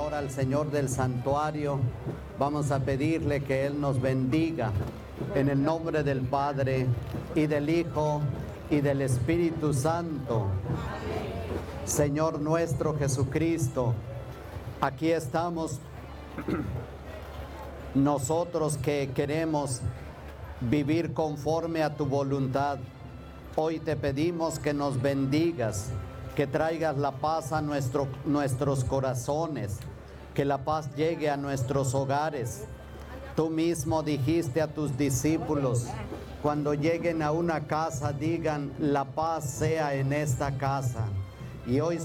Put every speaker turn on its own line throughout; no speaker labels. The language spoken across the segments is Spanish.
ahora al Señor del santuario, vamos a pedirle que Él nos bendiga en el nombre del Padre y del Hijo y del Espíritu Santo. Señor nuestro Jesucristo, aquí estamos nosotros que queremos vivir conforme a tu voluntad. Hoy te pedimos que nos bendigas, que traigas la paz a nuestros corazones, que la paz llegue a nuestros hogares. Tú mismo dijiste a tus discípulos, cuando lleguen a una casa, digan, la paz sea en esta casa. Y hoy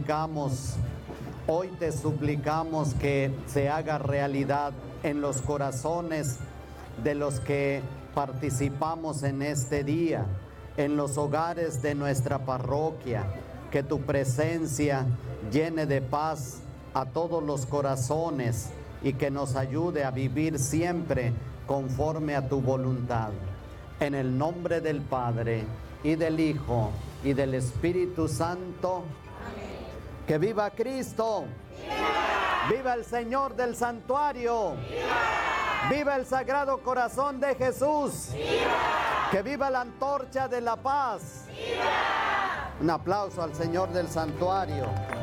te suplicamos que se haga realidad en los corazones de los que participamos en este día, en los hogares de nuestra parroquia, que tu presencia llene de paz a todos los corazones y que nos ayude a vivir siempre conforme a tu voluntad. En el nombre del Padre y del Hijo y del Espíritu Santo. Amén. ¡Que viva Cristo! ¡Viva! ¡Viva el Señor del santuario! ¡Viva! ¡Viva el Sagrado Corazón de Jesús! ¡Viva! ¡Que viva la antorcha de la paz! ¡Viva! Un aplauso al Señor del santuario.